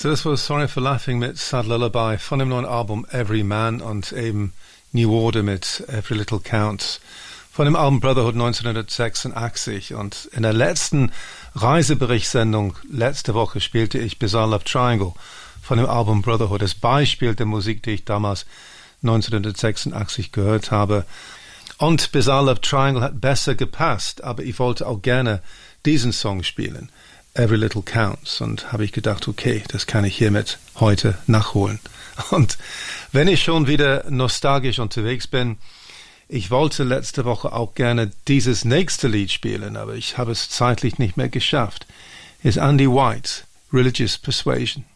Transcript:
So, das war Sorry for Laughing mit Sad Lullaby von dem neuen Album Every Man und eben New Order mit Every Little Counts von dem Album Brotherhood 1986. Und in der letzten Reiseberichtssendung letzte Woche spielte ich Bizarre Love Triangle von dem Album Brotherhood, das Beispiel der Musik, die ich damals 1986 gehört habe. Und Bizarre Love Triangle hat besser gepasst, aber ich wollte auch gerne diesen Song spielen, Every Little Counts, und habe ich gedacht, okay, das kann ich hiermit heute nachholen. Und wenn ich schon wieder nostalgisch unterwegs bin, ich wollte letzte Woche auch gerne dieses nächste Lied spielen, aber ich habe es zeitlich nicht mehr geschafft. Ist Andy White, Religious Persuasion.